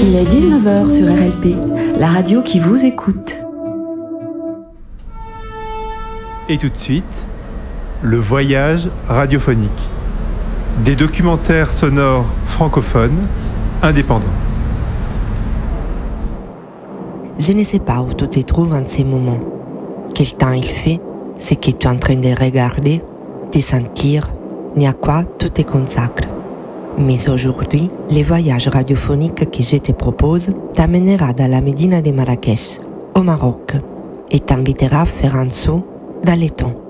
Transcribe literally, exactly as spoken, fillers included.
Il est dix-neuf heures sur R L P, la radio qui vous écoute. Et tout de suite, le voyage radiophonique. Des documentaires sonores francophones indépendants. Je ne sais pas où tu te trouves en ces moments. Quel temps il fait, ce que tu es en train de regarder, de sentir, ni à quoi tu te consacres. Mais aujourd'hui, le voyage radiophonique que je te propose t'amènera dans la Médina de Marrakech, au Maroc, et t'invitera à faire un saut dans le temps.